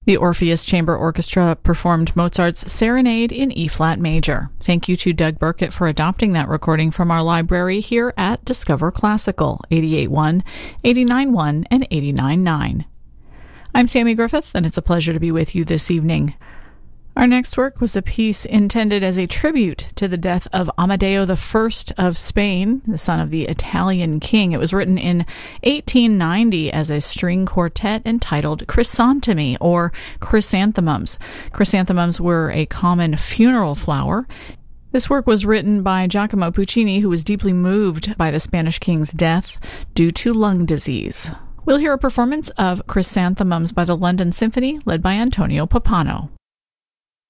The Orpheus Chamber Orchestra performed Mozart's Serenade in E-flat major. Thank you to Doug Burkett for adopting that recording from our library here at Discover Classical, 88.1, 89.1, and 89.9. I'm Sammy Griffith, and it's a pleasure to be with you this evening. Our next work was a piece intended as a tribute to the death of Amadeo I of Spain, the son of the Italian king. It was written in 1890 as a string quartet entitled Chrysanthemi, or Chrysanthemums. Chrysanthemums were a common funeral flower. This work was written by Giacomo Puccini, who was deeply moved by the Spanish king's death due to lung disease. We'll hear a performance of Chrysanthemums by the London Symphony, led by Antonio Pappano.